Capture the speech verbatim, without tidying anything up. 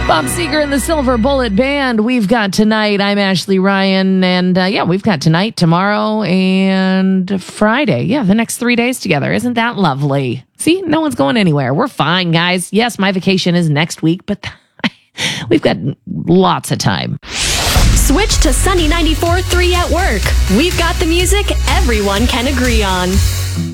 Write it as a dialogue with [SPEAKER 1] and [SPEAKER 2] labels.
[SPEAKER 1] Bob Seger and the Silver Bullet Band. We've got tonight. I'm Ashley Ryan. And uh, yeah, we've got tonight, tomorrow, and Friday. Yeah, the next three days together. Isn't that lovely? See, no one's going anywhere. We're fine, guys. Yes, my vacation is next week, but we've got lots of time.
[SPEAKER 2] Switch to Sunny ninety-four point three at work. We've got the music everyone can agree on.